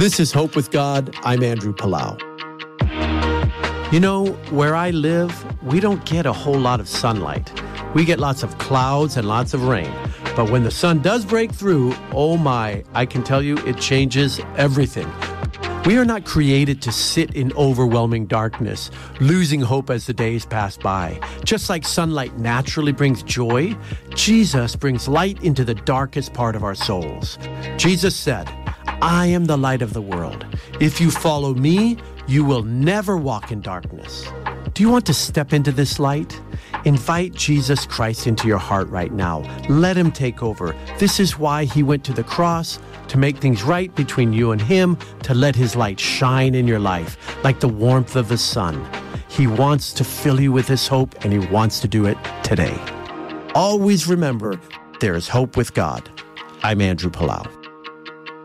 This is Hope with God. I'm Andrew Palau. You know, where I live, we don't get a whole lot of sunlight. We get lots of clouds and lots of rain. But when the sun does break through, oh my, I can tell you it changes everything. We are not created to sit in overwhelming darkness, losing hope as the days pass by. Just like sunlight naturally brings joy, Jesus brings light into the darkest part of our souls. Jesus said, I am the light of the world. If you follow me, you will never walk in darkness. Do you want to step into this light? Invite Jesus Christ into your heart right now. Let him take over. This is why he went to the cross, to make things right between you and him, to let his light shine in your life like the warmth of the sun. He wants to fill you with his hope, and he wants to do it today. Always remember, there is hope with God. I'm Andrew Palau.